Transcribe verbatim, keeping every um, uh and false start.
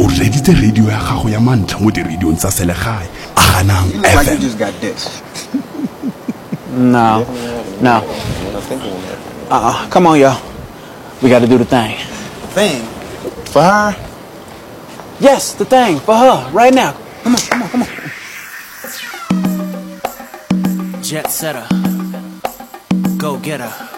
o reditse radio ya gago ya mantlha mo di-radiong tsa selegae a ganang Like you F M. just got this. No, no. Uh-uh. Come on, y'all. We got to do the thing. Thing. For her? Yes, the thing. For her. Right now. Come on, come on, come on. Jet setter. Go getter.